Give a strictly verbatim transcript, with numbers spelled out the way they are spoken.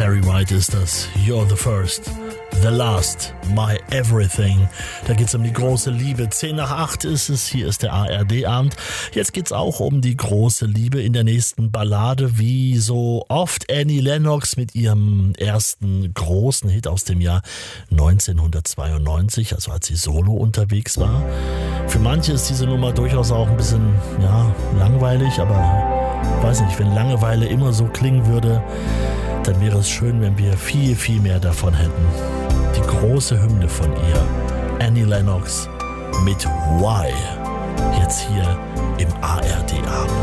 Barry White ist das. You're the first, the last, my everything. Da geht's um die große Liebe. Zehn nach acht ist es. Hier ist der A R D-Abend. Jetzt geht's auch um die große Liebe in der nächsten Ballade. Wie so oft Annie Lennox mit ihrem ersten großen Hit aus dem Jahr neunzehnhundertzweiundneunzig, also als sie solo unterwegs war. Für manche ist diese Nummer durchaus auch ein bisschen, ja, langweilig, aber weiß nicht, wenn Langeweile immer so klingen würde, dann wäre es schön, wenn wir viel, viel mehr davon hätten. Die große Hymne von ihr, Annie Lennox mit Why, jetzt hier im A R D-Abend.